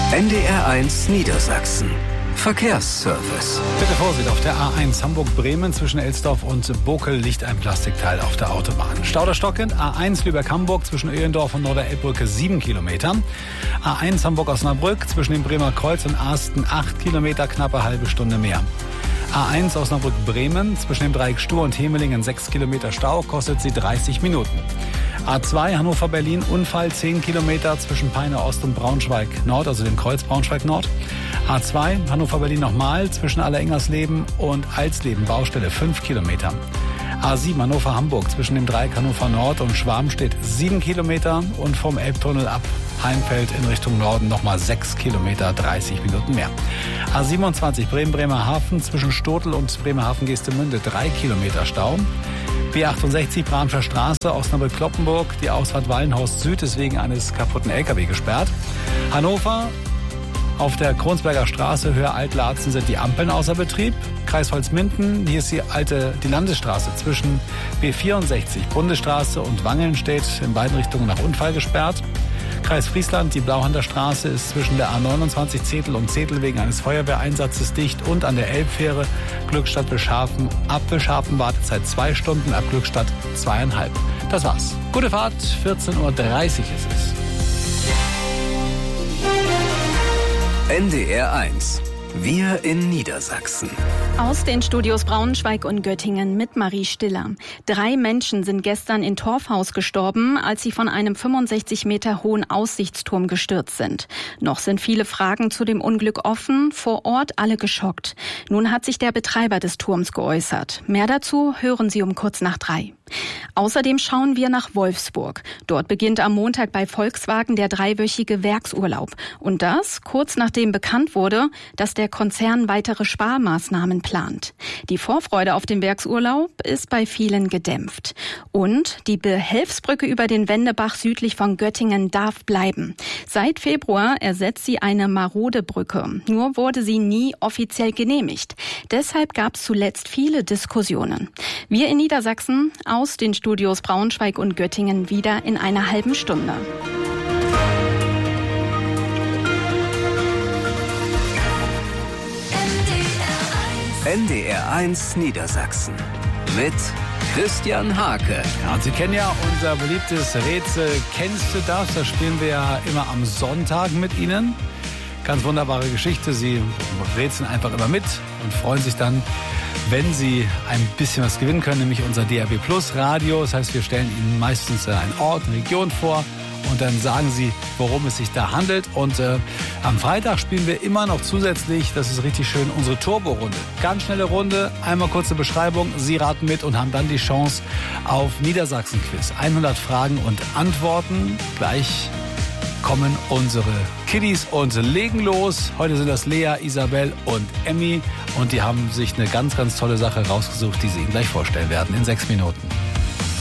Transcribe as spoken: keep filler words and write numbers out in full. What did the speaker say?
N D R eins Niedersachsen. Verkehrsservice. Bitte Vorsicht, auf der A eins Hamburg-Bremen zwischen Elsdorf und Bokel liegt ein Plastikteil auf der Autobahn. Stau der stockend, A eins Lübeck-Hamburg zwischen Öhlendorf und Norderelbbrücke sieben Kilometer. A eins Hamburg-Osnabrück zwischen dem Bremer Kreuz und Arsten acht Kilometer, knappe halbe Stunde mehr. A eins Osnabrück-Bremen zwischen dem Dreieck Stur und Hemelingen sechs Kilometer Stau, kostet sie dreißig Minuten. A zwei Hannover-Berlin, Unfall zehn Kilometer zwischen Peine Ost und Braunschweig Nord, also dem Kreuz Braunschweig Nord. A zwei Hannover-Berlin nochmal zwischen Allerengersleben und Alsleben, Baustelle fünf Kilometer. A sieben Hannover-Hamburg zwischen dem Dreieck Hannover Nord und Schwarmstedt sieben Kilometer und vom Elbtunnel ab Heimfeld in Richtung Norden nochmal sechs Kilometer, dreißig Minuten mehr. A siebenundzwanzig Bremen-Bremerhaven zwischen Stotel und Bremerhaven-Geestemünde drei Kilometer Stau. B achtundsechzig Bramscher Straße, Osnabrück-Kloppenburg, die Ausfahrt Wallenhorst Süd ist wegen eines kaputten L K W gesperrt. Hannover, auf der Kronsberger Straße, Höhe Altlarzen, sind die Ampeln außer Betrieb. Kreis Holzminden, hier ist die alte die Landesstraße zwischen B vierundsechzig Bundesstraße und Wangeln steht in beiden Richtungen nach Unfall gesperrt. Kreis Friesland, die Blauhander Straße ist zwischen der A neunundzwanzig Zetel und Zetel wegen eines Feuerwehreinsatzes dicht und an der Elbfähre Glückstadt-Bescharfen. Ab Bescharfen Wartezeit zwei Stunden, ab Glückstadt zweieinhalb. Das war's. Gute Fahrt, vierzehn Uhr dreißig ist es. N D R eins. Wir in Niedersachsen. Aus den Studios Braunschweig und Göttingen mit Marie Stiller. Drei Menschen sind gestern in Torfhaus gestorben, als sie von einem fünfundsechzig Meter hohen Aussichtsturm gestürzt sind. Noch sind viele Fragen zu dem Unglück offen, vor Ort alle geschockt. Nun hat sich der Betreiber des Turms geäußert. Mehr dazu hören Sie um kurz nach drei. Außerdem schauen wir nach Wolfsburg. Dort beginnt am Montag bei Volkswagen der dreiwöchige Werksurlaub. Und das kurz nachdem bekannt wurde, dass der Konzern weitere Sparmaßnahmen plant. Die Vorfreude auf den Werksurlaub ist bei vielen gedämpft. Und die Behelfsbrücke über den Wendebach südlich von Göttingen darf bleiben. Seit Februar ersetzt sie eine marode Brücke. Nur wurde sie nie offiziell genehmigt. Deshalb gab es zuletzt viele Diskussionen. Wir in Niedersachsen aus den Studios Braunschweig und Göttingen wieder in einer halben Stunde. N D R eins Niedersachsen mit Christian Hake. Ja, und Sie kennen ja unser beliebtes Rätsel Kennst du das? Das spielen wir ja immer am Sonntag mit Ihnen. Ganz wunderbare Geschichte. Sie rätseln einfach immer mit und freuen sich dann, wenn Sie ein bisschen was gewinnen können, nämlich unser D R B Plus Radio. Das heißt, wir stellen Ihnen meistens einen Ort, eine Region vor und dann sagen Sie, worum es sich da handelt. Und äh, am Freitag spielen wir immer noch zusätzlich, das ist richtig schön, unsere Turbo-Runde. Ganz schnelle Runde, einmal kurze Beschreibung, Sie raten mit und haben dann die Chance auf Niedersachsen-Quiz. hundert Fragen und Antworten. Gleich kommen unsere Kiddies und legen los. Heute sind das Lea, Isabel und Emmy und die haben sich eine ganz, ganz tolle Sache rausgesucht, die sie Ihnen gleich vorstellen werden in sechs Minuten.